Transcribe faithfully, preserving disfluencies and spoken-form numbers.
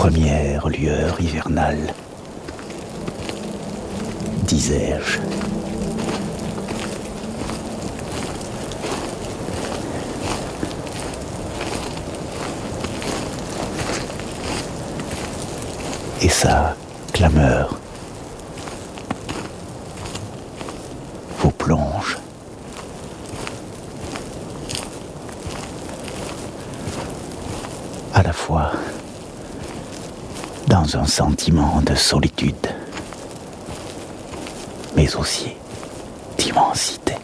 Première lueur hivernale, disais-je. Et sa clameur vous plonge à la fois dans un sentiment de solitude, mais aussi d'immensité.